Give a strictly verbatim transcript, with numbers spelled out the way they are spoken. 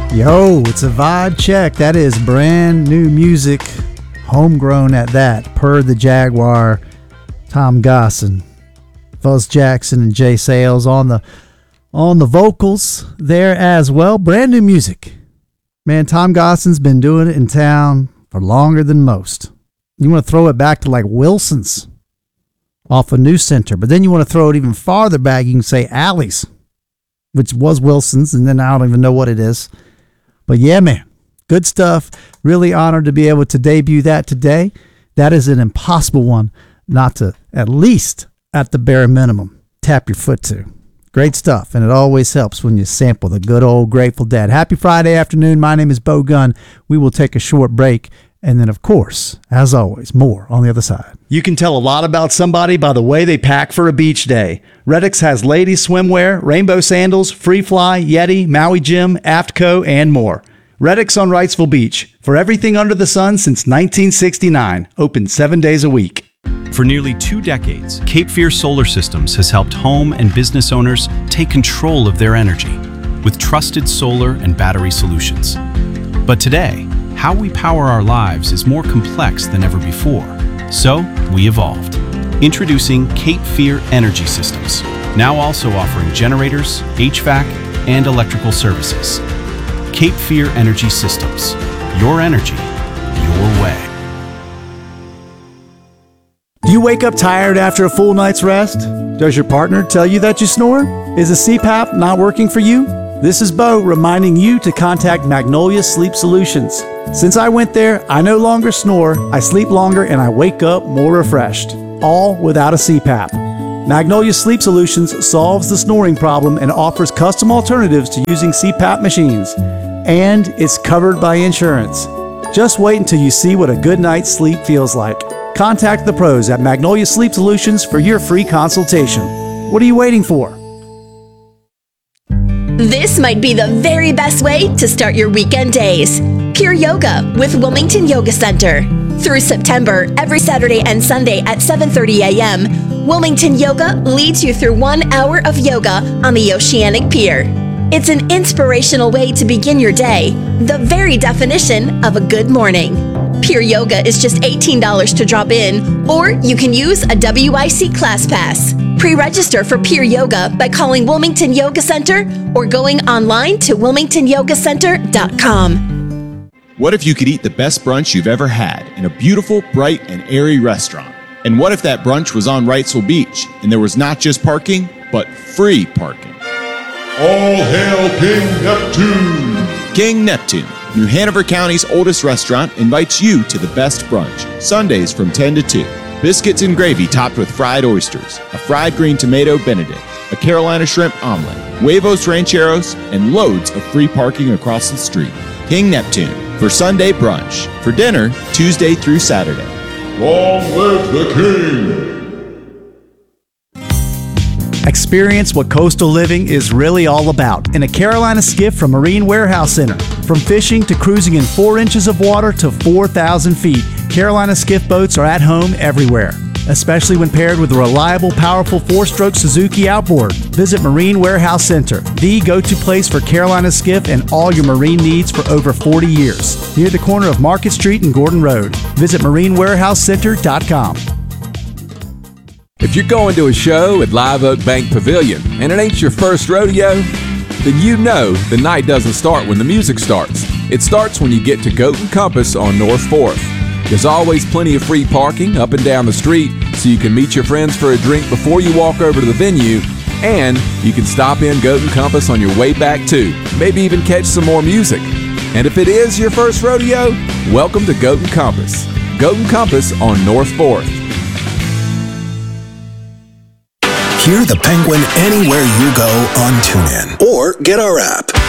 Yo, it's a vibe check. That is brand new music, homegrown at that, per the Jaguar, Tom Gosson, Fuzz Jackson, and Jay Sales on the on the vocals there as well. Brand new music. Man, Tom Gosson's been doing it in town for longer than most. You want to throw it back to like Wilson's off of New Center, but then you want to throw it even farther back. You can say Alley's, which was Wilson's, and then I don't even know what it is. But yeah, man, good stuff. Really honored to be able to debut that today. That is an impossible one not to, at least at the bare minimum, tap your foot to. Great stuff, and it always helps when you sample the good old Grateful Dead. Happy Friday afternoon. My name is Bo Gunn. We will take a short break, and then, of course, as always, more on the other side. You can tell a lot about somebody by the way they pack for a beach day. Redix has ladies swimwear, rainbow sandals, Free Fly, Yeti, Maui Jim, Aftco, and more. Redix on Wrightsville Beach. For everything under the sun since nineteen sixty-nine. Open seven days a week. For nearly two decades, Cape Fear Solar Systems has helped home and business owners take control of their energy with trusted solar and battery solutions. But today, how we power our lives is more complex than ever before. So, we evolved. Introducing Cape Fear Energy Systems, now also offering generators, H V A C, and electrical services. Cape Fear Energy Systems. Your energy, your way. Do you wake up tired after a full night's rest? Does your partner tell you that you snore? Is a C PAP not working for you? This is Bo reminding you to contact Magnolia Sleep Solutions. Since I went there, I no longer snore, I sleep longer, and I wake up more refreshed. All without a C PAP. Magnolia Sleep Solutions solves the snoring problem and offers custom alternatives to using C PAP machines. And it's covered by insurance. Just wait until you see what a good night's sleep feels like. Contact the pros at Magnolia Sleep Solutions for your free consultation. What are you waiting for? This might be the very best way to start your weekend days. Pure Yoga with Wilmington Yoga Center. Through September, every Saturday and Sunday at seven thirty a.m., Wilmington Yoga leads you through one hour of yoga on the Oceanic Pier. It's an inspirational way to begin your day, the very definition of a good morning. Pure Yoga is just eighteen dollars to drop in, or you can use a W I C Class Pass. Pre-register for Pure Yoga by calling Wilmington Yoga Center or going online to wilmington yoga center dot com. What if you could eat the best brunch you've ever had in a beautiful, bright, and airy restaurant? And what if that brunch was on Wrightsville Beach and there was not just parking, but free parking? All hail King Neptune! King Neptune, New Hanover County's oldest restaurant, invites you to the best brunch, Sundays from ten to two. Biscuits and gravy topped with fried oysters, a fried green tomato Benedict, a Carolina shrimp omelet, huevos rancheros, and loads of free parking across the street. King Neptune, for Sunday brunch. For dinner, Tuesday through Saturday. Long live the King! Experience what coastal living is really all about in a Carolina skiff from Marine Warehouse Center. From fishing to cruising in four inches of water to four thousand feet, Carolina skiff boats are at home everywhere, especially when paired with a reliable, powerful four-stroke Suzuki outboard. Visit Marine Warehouse Center, the go-to place for Carolina skiff and all your marine needs for over forty years. Near the corner of Market Street and Gordon Road. Visit marine warehouse center dot com. If you're going to a show at Live Oak Bank Pavilion and it ain't your first rodeo, then you know the night doesn't start when the music starts. It starts when you get to Goat and Compass on North fourth. There's always plenty of free parking up and down the street, so you can meet your friends for a drink before you walk over to the venue, and you can stop in Goat and Compass on your way back too. Maybe even catch some more music. And if it is your first rodeo, welcome to Goat and Compass. Goat and Compass on North fourth. Hear the Penguin anywhere you go on TuneIn or get our app.